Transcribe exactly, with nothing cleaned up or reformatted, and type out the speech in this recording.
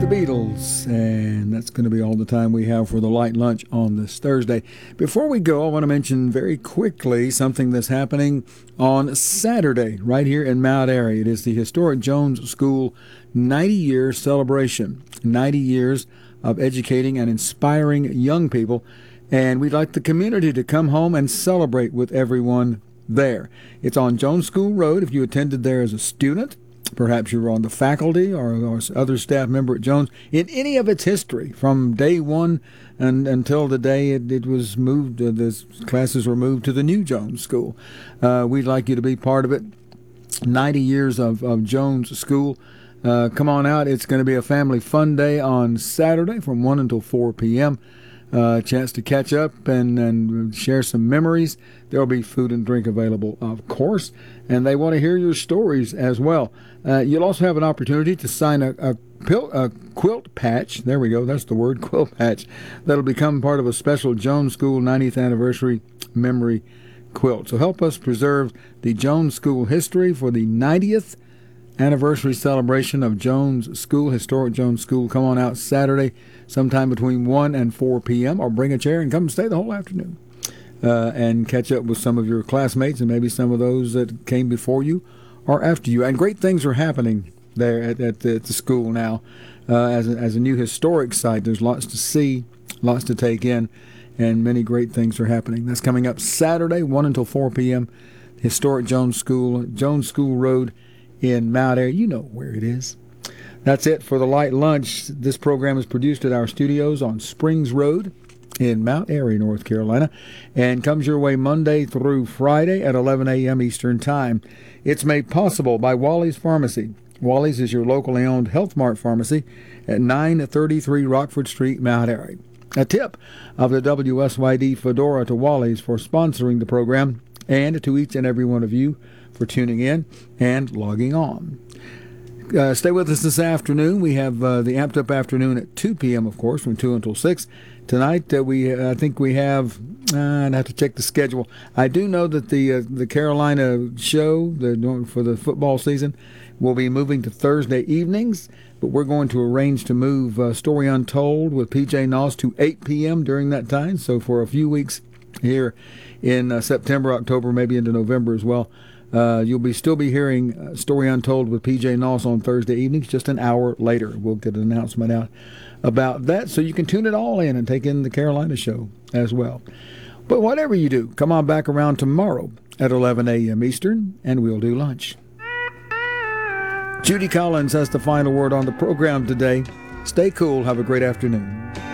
the Beatles, and that's going to be all the time we have for the light lunch on this Thursday. Before we go, I want to mention very quickly something that's happening on Saturday right here in Mount Airy. It is the Historic Jones School ninety-year celebration, ninety years of educating and inspiring young people, and we'd like the community to come home and celebrate with everyone there. It's on Jones School Road. If you attended there as a student, perhaps you were on the faculty or, or other staff member at Jones, in any of its history, from day one and until the day it, it was moved, uh, the classes were moved to the new Jones School. Uh, we'd like you to be part of it. ninety years of, of Jones School. Uh, come on out. It's going to be a family fun day on Saturday from one until four p.m. A uh, chance to catch up and, and share some memories. There will be food and drink available, of course, and they want to hear your stories as well. Uh, you'll also have an opportunity to sign a, a, pil- a quilt patch. There we go. That's the word, quilt patch. That'll become part of a special Jones School ninetieth anniversary memory quilt. So help us preserve the Jones School history for the ninetieth anniversary celebration of Jones School, Historic Jones School. Come on out Saturday sometime between one and four p.m. or bring a chair and come and stay the whole afternoon uh, and catch up with some of your classmates and maybe some of those that came before you or after you. And great things are happening there at, at, the, at the school now. Uh, as, a, as a new historic site, there's lots to see, lots to take in, and many great things are happening. That's coming up Saturday, one until four p.m. Historic Jones School, Jones School Road in Mount Airy. You know where it is. That's it for the light lunch. This program is produced at our studios on Springs Road in Mount Airy, North Carolina, and comes your way Monday through Friday at eleven a.m. Eastern Time. It's made possible by Wally's Pharmacy. Wally's is your locally owned Health Mart pharmacy at nine thirty-three Rockford Street, Mount Airy. A tip of the W S Y D Fedora to Wally's for sponsoring the program, and to each and every one of you for tuning in and logging on. Uh, stay with us this afternoon. We have uh, the Amped Up Afternoon at two p.m., of course, from two until six. Tonight, uh, we uh, I think we have, uh, I'd have to check the schedule. I do know that the uh, the Carolina show the, for the football season will be moving to Thursday evenings, but we're going to arrange to move uh, Story Untold with P J Noss to eight p.m. during that time. So for a few weeks here in uh, September, October, maybe into November as well, Uh, you'll be still be hearing uh, Story Untold with P J Noss on Thursday evenings, just an hour later. We'll get an announcement out about that, so you can tune it all in and take in the Carolina show as well. But whatever you do, come on back around tomorrow at eleven a.m. Eastern, and we'll do lunch. Judy Collins has the final word on the program today. Stay cool. Have a great afternoon.